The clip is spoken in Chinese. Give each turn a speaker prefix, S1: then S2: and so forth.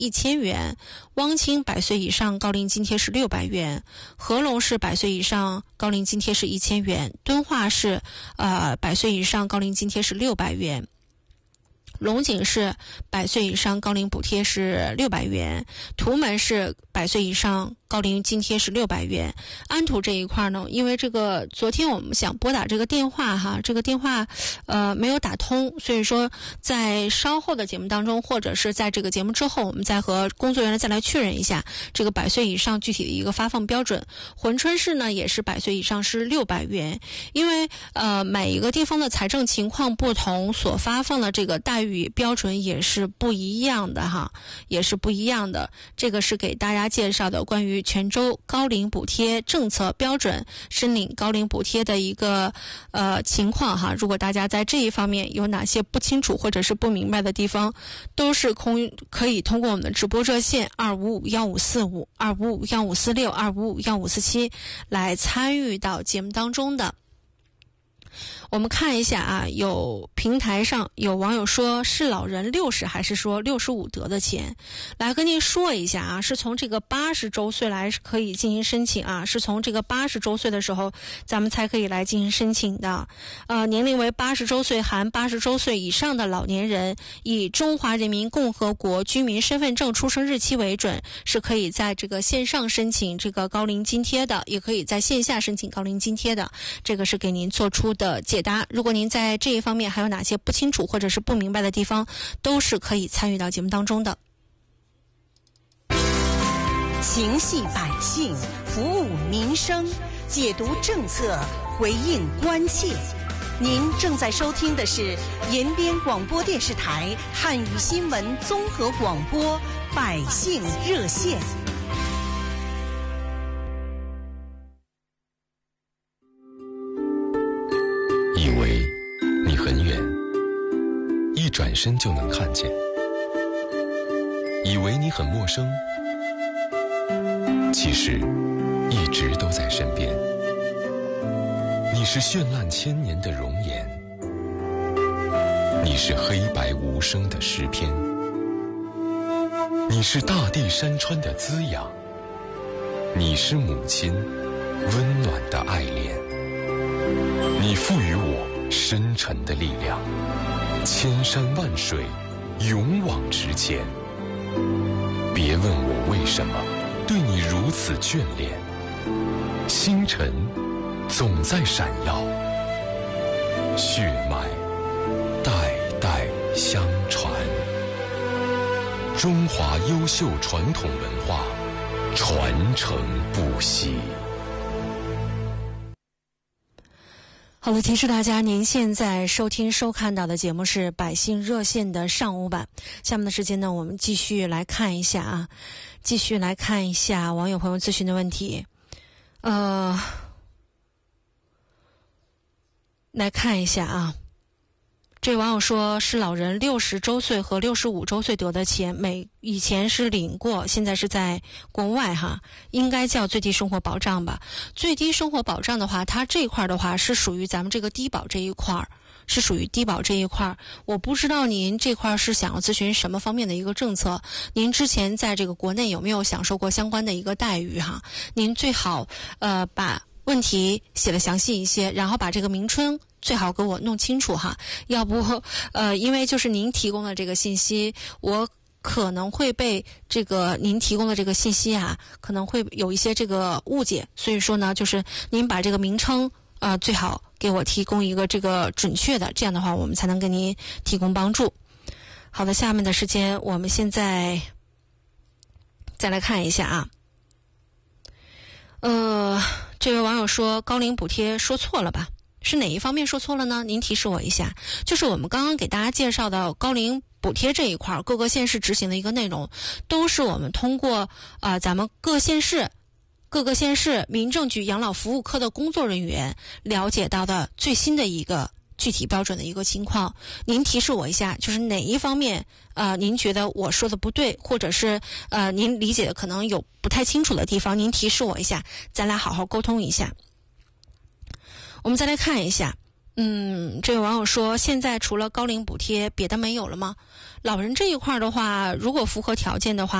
S1: 1000元，汪清100岁以上高龄津贴是600元，合龙市100岁以上高龄津贴是1000元，敦化市100岁以上高龄津贴是600元。龙井市100岁以上高龄补贴是600元，图门市100岁以上高龄津贴是600元。安图这一块呢，因为这个昨天我们想拨打这个电话哈，这个电话没有打通，所以说在稍后的节目当中，或者是在这个节目之后，我们再和工作人员再来确认一下这个100岁以上具体的一个发放标准。珲春市呢也是100岁以上是600元，因为每一个地方的财政情况不同，所发放的这个待遇标准也是不一样的哈，也是不一样的。这个是给大家介绍的关于泉州高龄补贴政策标准申领高龄补贴的一个情况哈。如果大家在这一方面有哪些不清楚或者是不明白的地方，都是可以通过我们的直播热线2551545、2551546、2551547来参与到节目当中的。我们看一下啊，有平台上有网友说是老人60还是说65得的钱，来跟您说一下啊，是从这个80周岁来可以进行申请啊，是从这个80周岁的时候咱们才可以来进行申请的。年龄为80周岁含80周岁以上的老年人，以中华人民共和国居民身份证出生日期为准，是可以在这个线上申请这个高龄津贴的，也可以在线下申请高龄津贴的。这个是给您做出的解答，如果您在这一方面还有哪些不清楚或者是不明白的地方，都是可以参与到节目当中的。
S2: 情系百姓，服务民生，解读政策，回应关切。您正在收听的是延边广播电视台汉语新闻综合广播百姓热线。
S3: 以为你很远，一转身就能看见；以为你很陌生，其实一直都在身边。你是绚烂千年的容颜，你是黑白无声的诗篇，你是大地山川的滋养，你是母亲温暖的爱恋。你赋予我深沉的力量，千山万水，勇往直前。别问我为什么对你如此眷恋，星辰总在闪耀，血脉代代相传。中华优秀传统文化传承不息。
S1: 好的，提示大家，您现在收听收看到的节目是百姓热线的上午版。下面的时间呢，我们继续来看一下网友朋友咨询的问题。来看一下啊，这位网友说是老人60周岁和65周岁得的钱，以前是领过，现在是在国外哈，应该叫最低生活保障吧。最低生活保障的话，它这块的话是属于咱们这个低保这一块，是属于低保这一块。我不知道您这块是想要咨询什么方面的一个政策，您之前在这个国内有没有享受过相关的一个待遇哈？您最好把问题写得详细一些，然后把这个名称最好给我弄清楚哈，要不因为就是您提供的这个信息，我可能会被这个您提供的这个信息啊，可能会有一些这个误解，所以说呢，就是您把这个名称最好给我提供一个这个准确的，这样的话我们才能给您提供帮助。好的，下面的时间我们现在再来看一下啊。这位网友说高龄补贴说错了吧？是哪一方面说错了呢？您提示我一下。就是我们刚刚给大家介绍的高龄补贴这一块，各个县市执行的一个内容，都是我们通过咱们各个县市民政局养老服务科的工作人员了解到的最新的一个具体标准的一个情况。您提示我一下，就是哪一方面您觉得我说的不对，或者是您理解的可能有不太清楚的地方，您提示我一下，咱俩好好沟通一下。我们再来看一下， 这位网友说，现在除了高龄补贴别的没有了吗？老人这一块的话，如果符合条件的话，